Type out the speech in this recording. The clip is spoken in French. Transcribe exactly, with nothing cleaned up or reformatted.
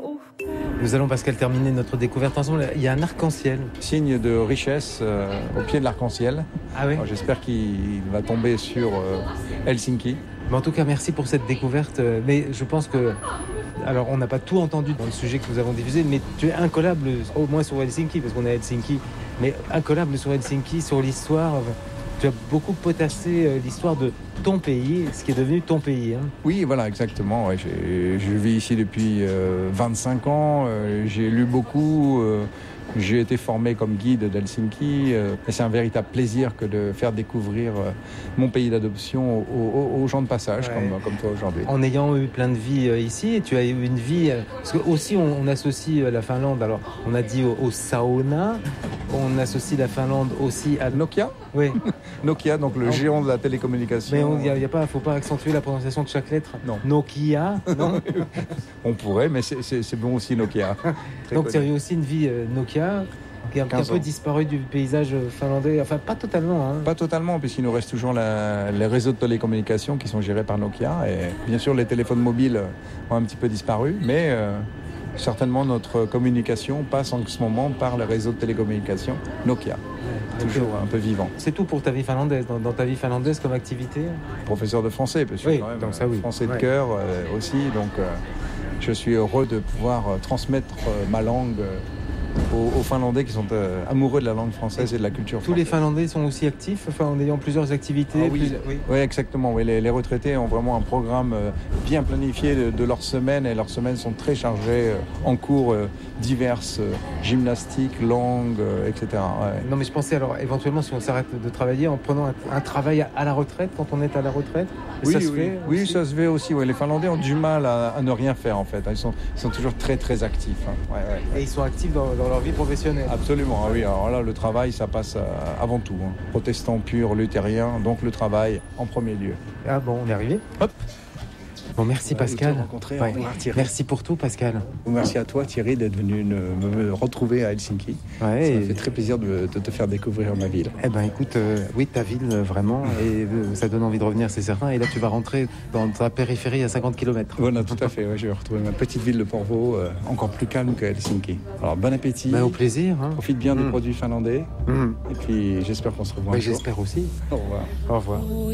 Nous allons, Pascal, terminer notre découverte ensemble. Il y a un arc-en-ciel. Signe de richesse euh, au pied de l'arc-en-ciel. Ah oui. Alors, j'espère qu'il va tomber sur euh, Helsinki. Mais en tout cas, merci pour cette découverte. Mais je pense que... Alors, on n'a pas tout entendu dans le sujet que nous avons diffusé, mais tu es incollable, au moins sur Helsinki, parce qu'on est à Helsinki, mais incollable sur Helsinki, sur l'histoire. Tu as beaucoup potassé l'histoire de ton pays, ce qui est devenu ton pays. Hein. Oui, voilà, exactement. Ouais, j'ai, je vis ici depuis euh, vingt-cinq ans. Euh, j'ai lu beaucoup. Euh, j'ai été formé comme guide d'Helsinki. Euh, et c'est un véritable plaisir que de faire découvrir euh, mon pays d'adoption aux, aux, aux gens de passage, ouais. comme, comme toi aujourd'hui. En ayant eu plein de vie euh, ici, tu as eu une vie... Euh, parce que aussi, on, on associe la Finlande, alors on a dit au, au sauna, on associe la Finlande aussi à... Nokia. Oui. Nokia, donc le géant de la télécommunication. Mais il ne faut pas accentuer la prononciation de chaque lettre. Non. Nokia, non. On pourrait, mais c'est, c'est, c'est bon aussi Nokia. Donc tu as eu aussi une vie euh, Nokia qui a un peu disparu du paysage finlandais. Enfin, pas totalement. Hein. Pas totalement, puisqu'il nous reste toujours la, les réseaux de télécommunications qui sont gérés par Nokia. Et bien sûr, les téléphones mobiles ont un petit peu disparu, mais... Euh, certainement, notre communication passe en ce moment par le réseau de télécommunications Nokia. Ouais, toujours un peu vivant. C'est tout pour ta vie finlandaise, dans, dans ta vie finlandaise comme activité? Professeur de français, parce que oui, quand même, donc ça, oui. français de ouais. cœur euh, aussi. Donc, euh, je suis heureux de pouvoir euh, transmettre euh, ma langue euh, aux, aux Finlandais qui sont euh, amoureux de la langue française et de la culture Tous française. les Finlandais sont aussi actifs, enfin, en ayant plusieurs activités. Ah, oui. Plus... oui. oui, exactement. Oui. Les, les retraités ont vraiment un programme euh, bien planifié de, de leur semaine, et leurs semaines sont très chargées euh, en cours euh, diverses, euh, gymnastique, langue, euh, et cetera. Ouais. Non, mais je pensais alors éventuellement si on s'arrête de travailler en prenant un, un travail à, à la retraite quand on est à la retraite. Oui, ça se oui, fait oui, ça se fait aussi. Ouais. Les Finlandais ont du mal à, à ne rien faire en fait. Ils sont, ils sont toujours très très actifs. Hein. Ouais, ouais. Et ils sont actifs dans, dans leur vie professionnelle. Absolument, ah oui. Alors là, le travail, ça passe avant tout. Hein. Protestant pur, luthérien, donc le travail en premier lieu. Ah bon, on est arrivé. Hop. Bon, merci voilà, Pascal. Ouais. Ouais. Merci pour tout, Pascal. Merci à toi, Thierry, d'être venu me retrouver à Helsinki. Ouais, ça et... me fait très plaisir de, de te faire découvrir ma ville. Eh ben, écoute, euh, oui, ta ville, vraiment, et euh, ça donne envie de revenir, c'est certain. Et là, tu vas rentrer dans ta périphérie à cinquante kilomètres. Voilà, tout à fait. Ouais, je vais retrouver ma petite ville de Porvoo, euh, encore plus calme que Helsinki. Alors, bon appétit. Ben, au plaisir. Hein. Profite bien mmh. des produits finlandais. Mmh. Et puis, j'espère qu'on se revoit ben, un jour. J'espère aussi. Au revoir. Au revoir.